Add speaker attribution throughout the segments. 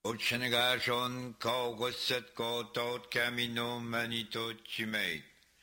Speaker 1: Otchenegashon Kogosset Kotot Camino Manitot Chimate.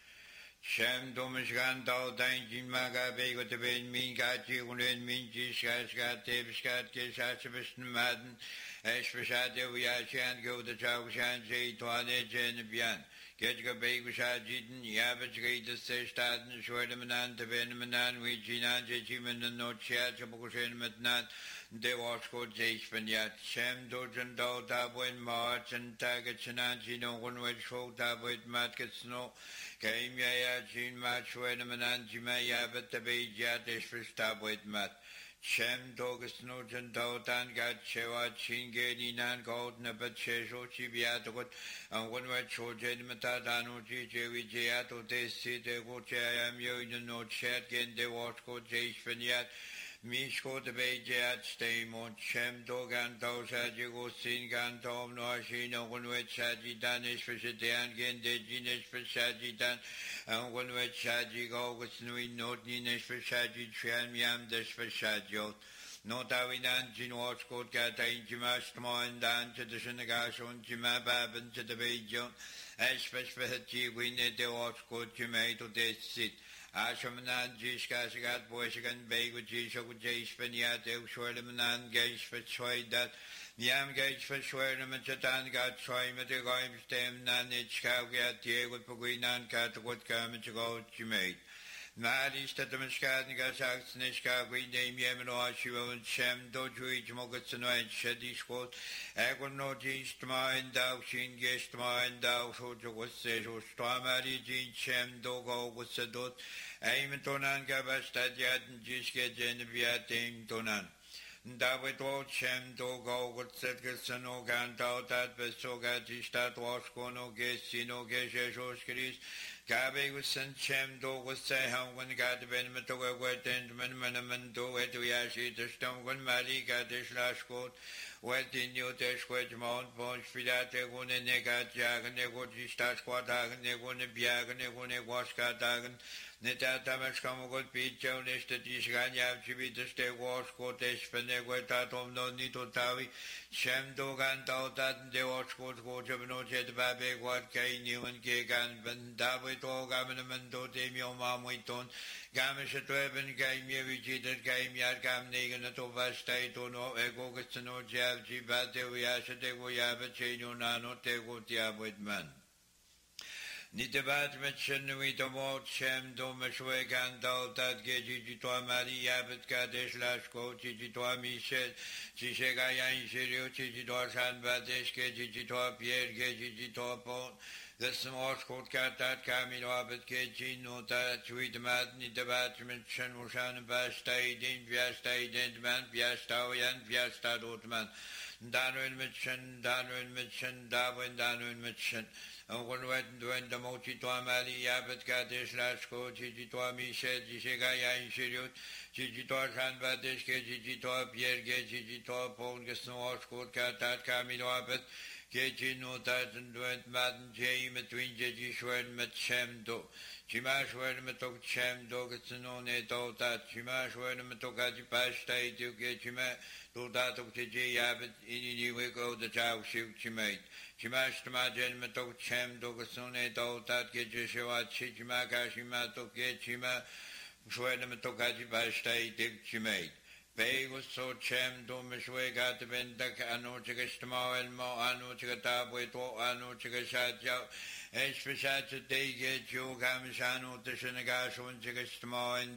Speaker 1: Shem Domishgan Dao Danjin Maga Bego de Ben Mingachi Unen Minji Shaskat Tebskat Kesashabishan Madden Eshvashade Uyashan Go the Chaushan Jay Tuane Genebian. Getga Begushajitan Yabach Gate Sestaden Shwedamanan to Benamanan Wijinan Jejiman and No Chat Chabukushin Matnat. De Wasko Jayspanyat, Shem Dojan Do Tabwin March and Tagachananji no one way show Tabwit Matkets no came Yayachin Match Wedamanan Jimaya but the Bejat is for Tabwit Mat. Shem Dogus Nojan Dotan got Chewa Chingedi Nan Gold Nabat Chesho Chibiatot and one way show Jedmatadano Jiji Jato de Site Gochayam Yodan no chat gen de Wasko Jayspanyat. Mishko de Bejat stay mon Shem Dogan Dosa Jigo Singan Tom no Ashino one with Shaji Danish for Shadian Gen de Genish for Shaji Dan and one with Shaji Go with Nui Not Ninish for Shaji Trian Yam Dish for Shadjot. No Davinan Jinwatch Court Gata in Jimash Moin Dan to the Shinagashon Jima Baban to the Bejon Ashpesh for Haji Winnie de Watch Court Jimay to this sit. Ashamanan Jishkashagat Boyshagan Begu Jishok Jayspanyat Shwermanan Gage for Choi that Yam Gage for Shwerman Chatan got Choi Metagoim Stem Nanich Kagat Diego Puginan Katakut Kamachago Jimate. Nadis Tatamashkat Gasak Snishka Green Dame Yemino Shiva and Shem Doju Mogatsano and Shadishkot Equino Jistma and Dao Shin Gestma and Dao Shojo was Sejo Stamari Jin Shem Dogo was Sadot Aimtonan Gabastadiat and Jiske Geneviat Aim Tonan. David Shem Dogo would set Gelsano Gantao that Besoga Jistat Washkono Gesino Gesho Skris. Gabe was sent Shem Do was say how when God Ben Matoga wet and Manaman do it to Yashi the stone when Mali got the slash coat wet in your test wedge mount punch Fidate one and negat jag and nego Jistat Quatag and nego Biag and nego Waska Dagan Neta Tamashkam got Picho Nest Dishganya Chibi the stay wash coat Espeneguetatom no Nito Tavi Shem Dogan Tautat de Watch Coat Coach of no Jet Babe what Kay New and Gagan Ben David Gamanamento Demio Mamuiton Gamish Tweben Game Yevichit Game Yargam Negan at Ovastai to no Egogastano Jab Jibate Viasha Tego Yaba Cheno Nano Tego Tiabit Man. Nitabat mention with the mode Shem Domashweg and Daltat Geji to Mari Yabet Kadesh Lashko, Chichitoa Michel, Chishagayan Shirio, Chichitoa San Badesh, Gejitoa Pierre, Gejitoa Pon. The small court cat that Camilo Abbott Keji, no that with Mad Nitabat mention Mushan Vastai, Din Viastai, Dentman, Viastawian, Viasta Dotman, Darwin mention, Darwin mention. And when the Mochi to Amali Abbott Kadesh Lashko, Chichitoa Michel, Chishagayan Shirio, Chichitoa San Badesh, Gejitoa Pierre, Gejitoa Pon, the small court cat that Camilo Abbott. Keji no that and went Madden Jay between Jeji Shwern met Shem Do. Chimash were metok Shem Do gets no net out that Chimash were metokaji pashtai to get Chima do that of Jeji Abbott in the way go the chow shiv Chimate. Chimash to Majan metok Shem Do gets no net out that get Jeshua Chichimaka to get Chima Shwern metokaji pashtai to Chimate. Vegas so Shem do Mishwe got the Vendak Anochigastamo and Mo Anochigatabwe to Anochigashaja, Especially they get you Gamishano, the Shenagash, and Chigastamo and